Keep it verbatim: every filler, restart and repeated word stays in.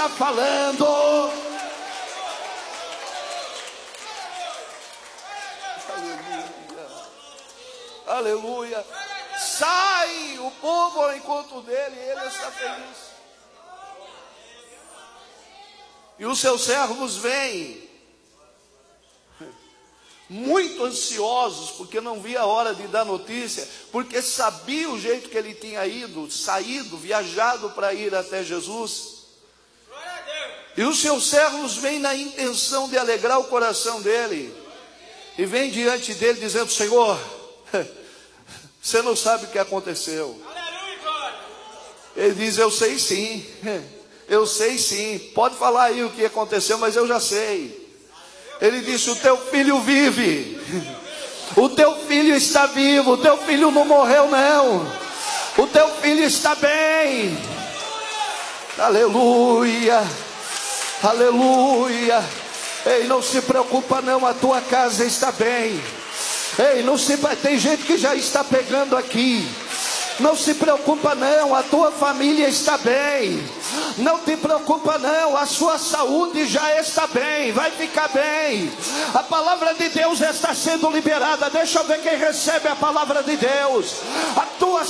está falando. Aleluia. Aleluia. Sai o povo ao encontro dele, ele está feliz. E os seus servos vêm, muito ansiosos, porque não via a hora de dar notícia, porque sabia o jeito que ele tinha ido, saído, viajado para ir até Jesus. E os seus servos vêm na intenção de alegrar o coração dele, e vêm diante dele dizendo: Senhor, você não sabe o que aconteceu. Ele diz: eu sei sim, eu sei sim, pode falar aí o que aconteceu, mas eu já sei. Ele disse: o teu filho vive, o teu filho está vivo, o teu filho não morreu não, o teu filho está bem. Aleluia, aleluia. Ei, não se preocupa não, a tua casa está bem. Ei, não se, tem gente que já está pegando aqui. Não se preocupa não, a tua família está bem. Não te preocupa não, a sua saúde já está bem, vai ficar bem. A palavra de Deus está sendo liberada. Deixa eu ver quem recebe a palavra de Deus. A tua